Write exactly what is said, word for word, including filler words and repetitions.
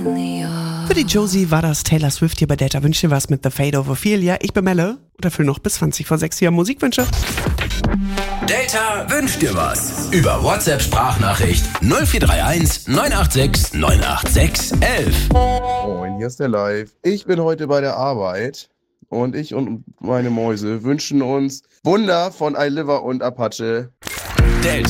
Für die Josie war das Taylor Swift hier bei Delta Wünsche was mit The Fate of Ophelia. Ich bin Melle und erfülle noch bis zwanzig vor sechs hier Musikwünsche. Delta wünscht dir was. Über WhatsApp-Sprachnachricht null vier drei eins neun acht sechs neun acht sechs elf. Moin, hier ist der Live. Ich bin heute bei der Arbeit und ich und meine Mäuse wünschen uns Wunder von iLiver und Apache. Delta.